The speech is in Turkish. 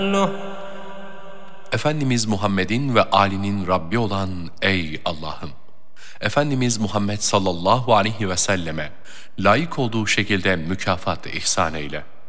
Efendimiz Muhammed'in ve âlinin Rabbi olan ey Allah'ım! Efendimiz Muhammed sallallahu aleyhi ve selleme layık olduğu şekilde mükafat ihsan eyle.